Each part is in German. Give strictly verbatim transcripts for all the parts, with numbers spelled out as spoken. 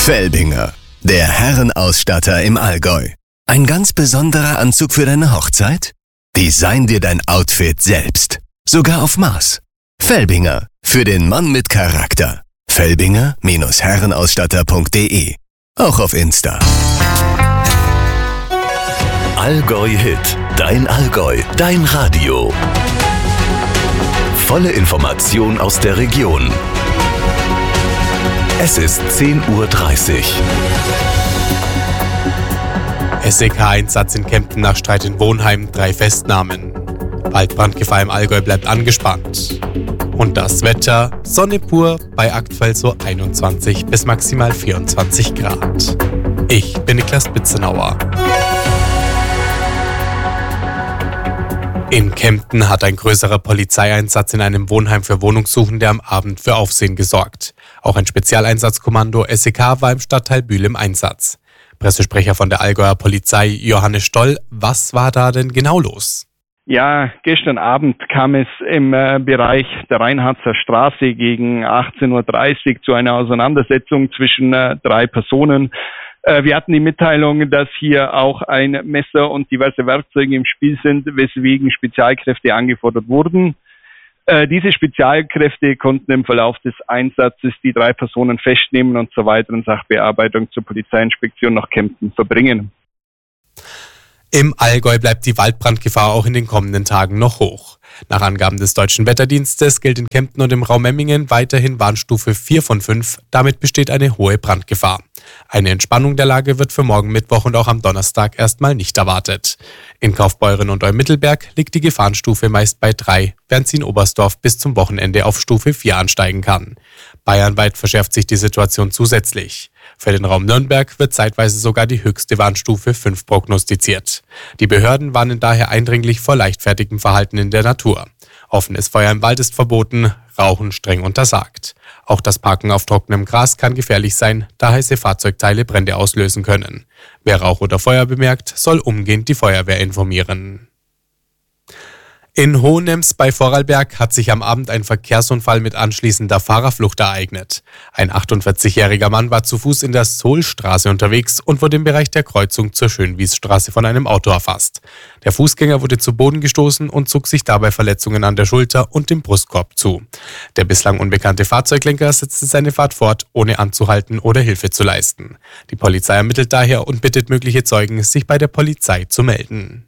Felbinger, der Herrenausstatter im Allgäu. Ein ganz besonderer Anzug für deine Hochzeit? Design dir dein Outfit selbst. Sogar auf Maß. Felbinger, für den Mann mit Charakter. Felbinger Herrenausstatter punkt de. Auch auf Insta. Allgäu Hit, dein Allgäu, dein Radio. Volle Information aus der Region. Es ist zehn Uhr dreißig. S E K-Einsatz in Kempten nach Streit in Wohnheim, drei Festnahmen. Waldbrandgefahr im Allgäu bleibt angespannt. Und das Wetter, Sonne pur, bei aktuell so einundzwanzig bis maximal vierundzwanzig Grad. Ich bin Niklas Bitzenauer. In Kempten hat ein größerer Polizeieinsatz in einem Wohnheim für Wohnungssuchende am Abend für Aufsehen gesorgt. Auch ein Spezialeinsatzkommando S E K war im Stadtteil Bühl im Einsatz. Pressesprecher von der Allgäuer Polizei, Johannes Stoll, was war da denn genau los? Ja, gestern Abend kam es im äh, Bereich der Reinhardser Straße gegen achtzehn Uhr dreißig zu einer Auseinandersetzung zwischen äh, drei Personen. Äh, wir hatten die Mitteilung, dass hier auch ein Messer und diverse Werkzeuge im Spiel sind, weswegen Spezialkräfte angefordert wurden. Äh, diese Spezialkräfte konnten im Verlauf des Einsatzes die drei Personen festnehmen und zur weiteren Sachbearbeitung zur Polizeiinspektion nach Kempten verbringen. Im Allgäu bleibt die Waldbrandgefahr auch in den kommenden Tagen noch hoch. Nach Angaben des Deutschen Wetterdienstes gilt in Kempten und im Raum Memmingen weiterhin Warnstufe vier von fünf. Damit besteht eine hohe Brandgefahr. Eine Entspannung der Lage wird für morgen Mittwoch und auch am Donnerstag erstmal nicht erwartet. In Kaufbeuren und Eumittelberg liegt die Gefahrenstufe meist bei drei, während sie in Oberstdorf bis zum Wochenende auf Stufe vier ansteigen kann. Bayernweit verschärft sich die Situation zusätzlich. Für den Raum Nürnberg wird zeitweise sogar die höchste Warnstufe fünf prognostiziert. Die Behörden warnen daher eindringlich vor leichtfertigem Verhalten in der Natur. Offenes Feuer im Wald ist verboten, Rauchen streng untersagt. Auch das Parken auf trockenem Gras kann gefährlich sein, da heiße Fahrzeugteile Brände auslösen können. Wer Rauch oder Feuer bemerkt, soll umgehend die Feuerwehr informieren. In Hohenems bei Vorarlberg hat sich am Abend ein Verkehrsunfall mit anschließender Fahrerflucht ereignet. Ein achtundvierzigjähriger Mann war zu Fuß in der Sohlstraße unterwegs und wurde im Bereich der Kreuzung zur Schönwiesstraße von einem Auto erfasst. Der Fußgänger wurde zu Boden gestoßen und zog sich dabei Verletzungen an der Schulter und dem Brustkorb zu. Der bislang unbekannte Fahrzeuglenker setzte seine Fahrt fort, ohne anzuhalten oder Hilfe zu leisten. Die Polizei ermittelt daher und bittet mögliche Zeugen, sich bei der Polizei zu melden.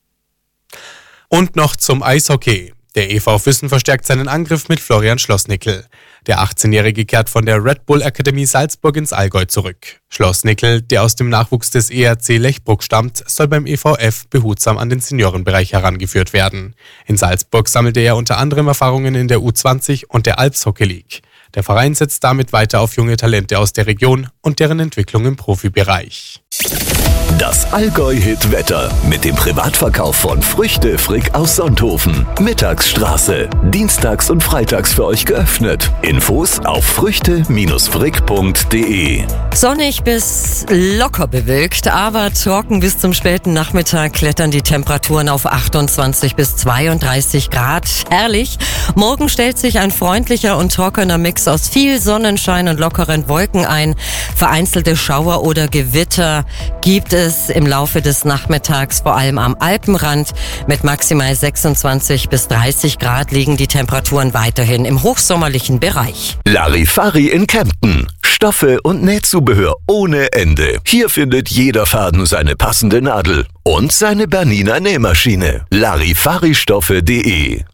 Und noch zum Eishockey. Der E V Füssen verstärkt seinen Angriff mit Florian Schlossnickel. Der achtzehnjährige kehrt von der Red Bull Akademie Salzburg ins Allgäu zurück. Schlossnickel, der aus dem Nachwuchs des E R C Lechbruck stammt, soll beim E V F behutsam an den Seniorenbereich herangeführt werden. In Salzburg sammelte er unter anderem Erfahrungen in der U zwanzig und der Alps Hockey League. Der Verein setzt damit weiter auf junge Talente aus der Region und deren Entwicklung im Profibereich. Das Allgäu-Hit-Wetter mit dem Privatverkauf von Früchte Frick aus Sonthofen. Mittagsstraße. Dienstags und freitags für euch geöffnet. Infos auf früchte frick punkt de. Sonnig bis locker bewölkt, aber trocken bis zum späten Nachmittag klettern die Temperaturen auf achtundzwanzig bis zweiunddreißig Grad. Herrlich. Morgen stellt sich ein freundlicher und trockener Mix aus viel Sonnenschein und lockeren Wolken ein. Vereinzelte Schauer oder Gewitter gibt es im Laufe des Nachmittags, vor allem am Alpenrand. Mit maximal sechsundzwanzig bis dreißig Grad liegen die Temperaturen weiterhin im hochsommerlichen Bereich. Larifari in Kempten. Stoffe und Nähzubehör ohne Ende. Hier findet jeder Faden seine passende Nadel und seine Bernina Nähmaschine. Larifaristoffe punkt de.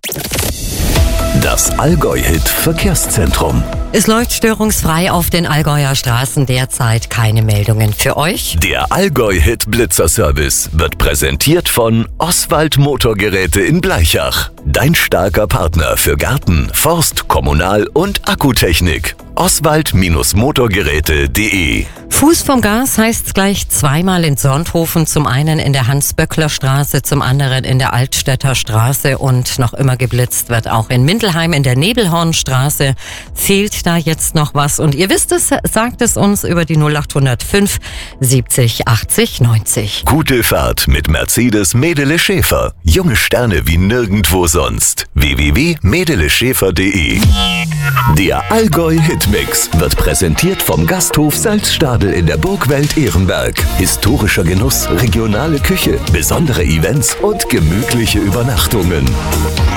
Das Allgäu-Hit Verkehrszentrum. Es läuft störungsfrei auf den Allgäuer Straßen, derzeit keine Meldungen für euch. Der Allgäu-Hit Blitzer-Service wird präsentiert von Oswald Motorgeräte in Bleichach. Dein starker Partner für Garten, Forst, Kommunal- und Akkutechnik. Oswald Motorgeräte punkt de. Fuß vom Gas heißt's gleich zweimal in Sonthofen, zum einen in der Hans-Böckler-Straße, zum anderen in der Altstädter Straße und noch immer geblitzt wird auch in Mindelheim in der Nebelhornstraße. Fehlt geht da jetzt noch was? Und ihr wisst es, sagt es uns über die null acht null fünf siebzig achtzig neunzig. Gute Fahrt mit Mercedes Medele Schäfer. Junge Sterne wie nirgendwo sonst. w w w punkt medele schäfer punkt de. Der Allgäu Hitmix wird präsentiert vom Gasthof Salzstadel in der Burgwelt Ehrenberg. Historischer Genuss, regionale Küche, besondere Events und gemütliche Übernachtungen.